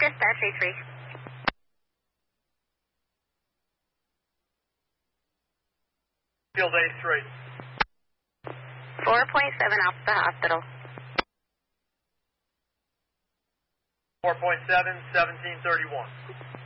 Dispatch A3. Field A3. 4.7 off the hospital. 4.7, 1731.